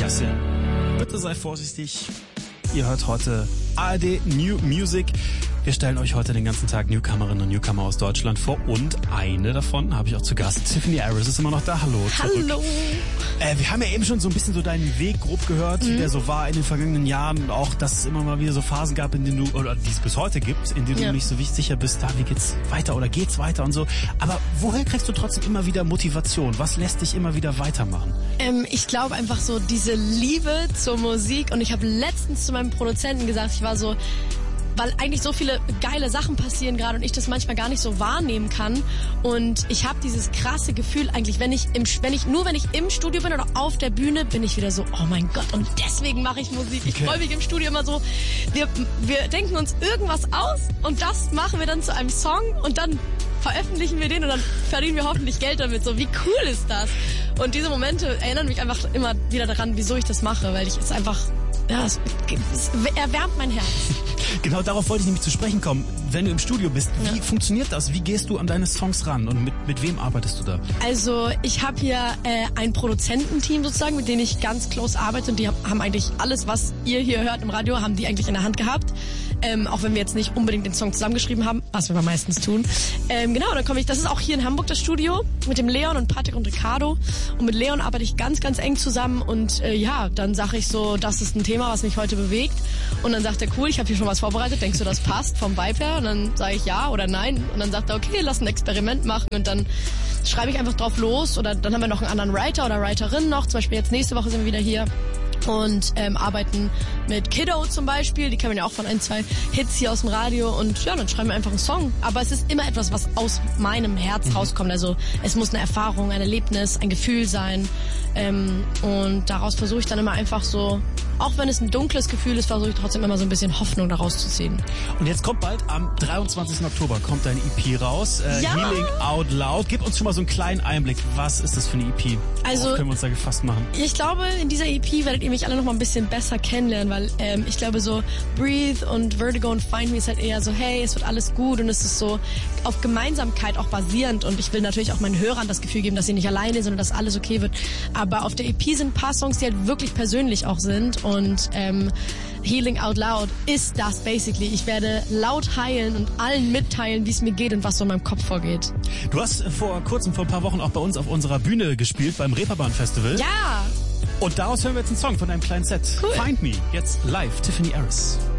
Kerstin, bitte sei vorsichtig. Ihr hört heute ARD New Music. Wir stellen euch heute den ganzen Tag Newcomerinnen und Newcomer aus Deutschland vor und eine davon habe ich auch zu Gast. Tiffany Aris ist immer noch da. Hallo. Hallo. Wir haben ja eben schon so ein bisschen so deinen Weg grob gehört, wie der so war in den vergangenen Jahren und auch, dass es immer mal wieder so Phasen gab, in denen du, oder die es bis heute gibt, in denen du nicht so sicher bist, wie geht's weiter oder geht's weiter und so. Aber woher kriegst du trotzdem immer wieder Motivation? Was lässt dich immer wieder weitermachen? Ich glaube einfach so diese Liebe zur Musik und ich habe letztens zu meinem Produzenten gesagt, ich war so, weil eigentlich so viele geile Sachen passieren gerade und ich das manchmal gar nicht so wahrnehmen kann. Und ich habe dieses krasse Gefühl eigentlich, wenn ich im Studio bin oder auf der Bühne, bin ich wieder so, oh mein Gott, und deswegen mache ich Musik. Ich freue mich im Studio immer so, wir denken uns irgendwas aus und das machen wir dann zu einem Song und dann veröffentlichen wir den und dann verdienen wir hoffentlich Geld damit. So, wie cool ist das? Und diese Momente erinnern mich einfach immer wieder daran, wieso ich das mache, weil ich es einfach, es erwärmt mein Herz. Genau, darauf wollte ich nämlich zu sprechen kommen. Wenn du im Studio bist, wie funktioniert das? Wie gehst du an deine Songs ran und mit wem arbeitest du da? Also ich habe hier ein Produzententeam sozusagen, mit denen ich ganz close arbeite und die haben eigentlich alles, was ihr hier hört im Radio, haben die eigentlich in der Hand gehabt. Auch wenn wir jetzt nicht unbedingt den Song zusammengeschrieben haben, was wir meistens tun. Genau, dann komme ich, das ist auch hier in Hamburg das Studio, mit dem Leon und Patrick und Ricardo. Und mit Leon arbeite ich ganz, ganz eng zusammen und dann sage ich so, das ist ein Thema, was mich heute bewegt. Und dann sagt er, cool, ich habe hier schon was vorbereitet, denkst du, das passt vom Vibe her? Und dann sage ich ja oder nein. Und dann sagt er, okay, lass ein Experiment machen. Und dann schreibe ich einfach drauf los. Oder dann haben wir noch einen anderen Writer oder Writerin noch. Zum Beispiel jetzt nächste Woche sind wir wieder hier. Und arbeiten mit Kiddo zum Beispiel, die kennen wir ja auch von 1-2 Hits hier aus dem Radio und ja, dann schreiben wir einfach einen Song. Aber es ist immer etwas, was aus meinem Herz rauskommt. Also es muss eine Erfahrung, ein Erlebnis, ein Gefühl sein und daraus versuche ich dann immer einfach so, auch wenn es ein dunkles Gefühl ist, versuche ich trotzdem immer so ein bisschen Hoffnung daraus zu ziehen. Und jetzt kommt bald, am 23. Oktober kommt dein EP raus, Healing Out Loud. Gib uns schon mal so einen kleinen Einblick, was ist das für eine EP? Also, worauf können wir uns da gefasst machen? Ich glaube, in dieser EP werdet ihr mich alle noch mal ein bisschen besser kennenlernen, weil ich glaube so Breathe und Vertigo und Find Me ist halt eher so, hey, es wird alles gut und es ist so auf Gemeinsamkeit auch basierend und ich will natürlich auch meinen Hörern das Gefühl geben, dass sie nicht alleine sind und dass alles okay wird. Aber auf der EP sind ein paar Songs, die halt wirklich persönlich auch sind und Healing Out Loud ist das basically. Ich werde laut heilen und allen mitteilen, wie es mir geht und was so in meinem Kopf vorgeht. Du hast vor ein paar Wochen auch bei uns auf unserer Bühne gespielt, beim Reeperbahn Festival. Ja! Und daraus hören wir jetzt einen Song von einem kleinen Set. Cool. Find Me, jetzt live, Tiffany Aris.